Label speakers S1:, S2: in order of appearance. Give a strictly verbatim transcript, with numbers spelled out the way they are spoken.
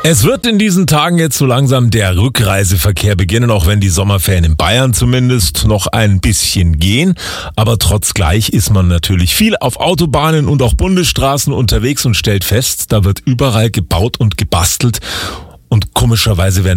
S1: Es wird in diesen Tagen jetzt so langsam der Rückreiseverkehr beginnen, auch wenn die Sommerferien in Bayern zumindest noch ein bisschen gehen. Aber trotz gleich ist man natürlich viel auf Autobahnen und auch Bundesstraßen unterwegs und stellt fest, da wird überall gebaut und gebastelt. Und komischerweise werden